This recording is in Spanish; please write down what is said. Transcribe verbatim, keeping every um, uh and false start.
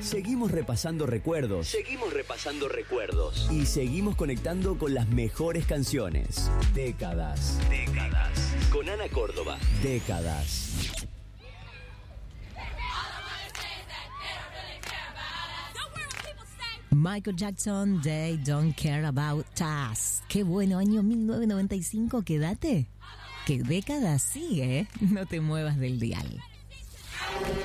Seguimos repasando recuerdos. Seguimos repasando recuerdos. Y seguimos conectando con las mejores canciones. Décadas. Décadas. Con Ana Córdoba. Décadas. Michael Jackson, They Don't Care About Us. Qué bueno, año mil novecientos noventa y cinco, quédate. ¿Qué década sigue? No te muevas del dial.